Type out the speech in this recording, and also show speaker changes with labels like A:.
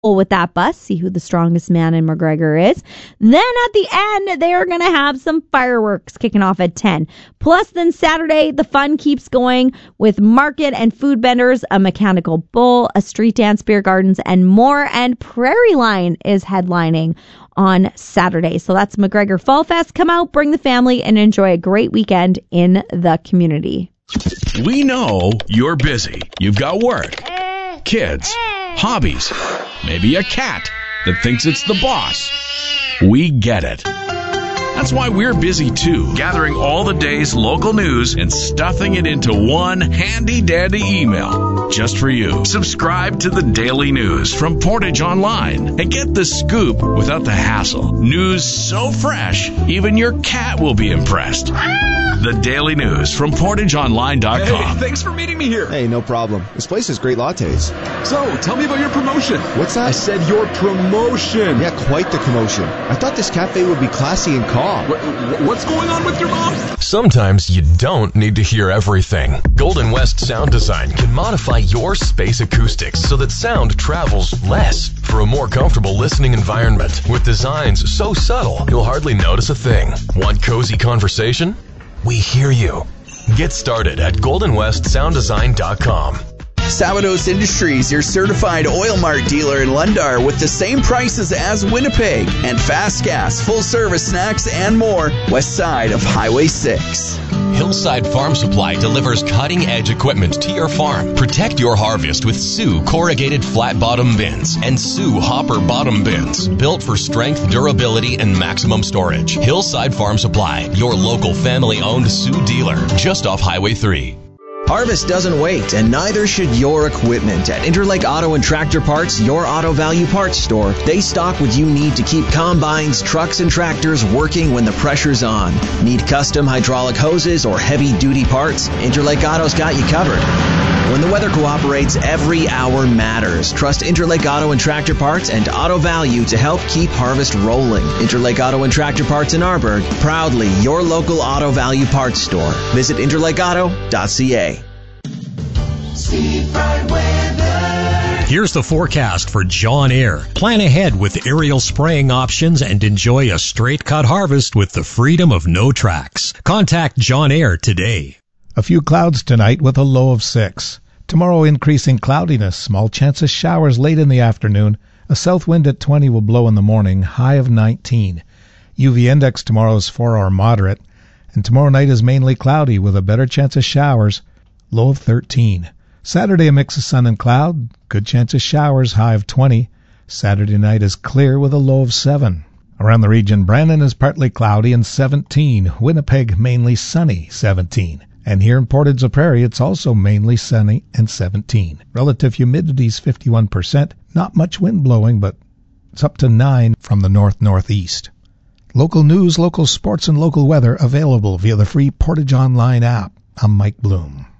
A: with that bus, see who the strongest man in McGregor is. Then at the end, they are going to have some fireworks kicking off at 10. Plus, then Saturday, the fun keeps going with market and food vendors, a mechanical bull, a street dance, beer gardens, and more. And Prairie Line is headlining on Saturday. So that's McGregor Fall Fest. Come out, bring the family, and enjoy a great weekend in the community.
B: We know you're busy. You've got work, kids, hobbies, maybe a cat that thinks it's the boss. We get it. That's why we're busy too, gathering all the day's local news and stuffing it into one handy-dandy email just for you. Subscribe to the Daily News from Portage Online and get the scoop without the hassle. News so fresh, even your cat will be impressed. The Daily News from PortageOnline.com.
C: Hey, thanks for meeting me here.
D: Hey, no problem. This place has great lattes.
C: So, tell me about your promotion.
D: What's that?
C: I said your promotion.
D: Yeah, quite the commotion. I thought this cafe would be classy and calm.
C: What's going on with your mom?
E: Sometimes you don't need to hear everything. Golden West Sound Design can modify your space acoustics so that sound travels less for a more comfortable listening environment. With designs so subtle, you'll hardly notice a thing. Want cozy conversation? We hear you. Get started at goldenwestsounddesign.com.
F: Sabados Industries, your certified Oil Mart dealer in Lundar with the same prices as Winnipeg and fast gas, full service snacks and more west side of Highway 6.
E: Hillside Farm Supply delivers cutting-edge equipment to your farm. Protect your harvest with Sioux corrugated flat bottom bins and Sioux hopper bottom bins, built for strength, durability, and maximum storage. Hillside Farm Supply, your local family-owned Sioux dealer, just off Highway 3.
F: Harvest doesn't wait, and neither should your equipment. At Interlake Auto and Tractor Parts, your auto value parts store, they stock what you need to keep combines, trucks, and tractors working when the pressure's on. Need custom hydraulic hoses or heavy-duty parts? Interlake Auto's got you covered. When the weather cooperates, every hour matters. Trust Interlake Auto and Tractor Parts and Auto Value to help keep harvest rolling. Interlake Auto and Tractor Parts in Arborg, proudly your local Auto Value parts store. Visit interlakeauto.ca.
G: Here's the forecast for John Eyre. Plan ahead with aerial spraying options and enjoy a straight cut harvest with the freedom of no tracks. Contact John Eyre today.
H: A few clouds tonight with a low of 6. Tomorrow increasing cloudiness, small chance of showers late in the afternoon. A south wind at 20 will blow in the morning, high of 19. UV index tomorrow is 4 or moderate. And tomorrow night is mainly cloudy with a better chance of showers, low of 13. Saturday a mix of sun and cloud, good chance of showers, high of 20. Saturday night is clear with a low of 7. Around the region, Brandon is partly cloudy and 17. Winnipeg mainly sunny, 17. And here in Portage la Prairie, it's also mainly sunny and 17. Relative humidity is 51%. Not much wind blowing, but it's up to 9 from the north-northeast. Local news, local sports, and local weather available via the free Portage Online app. I'm Mike Bloom.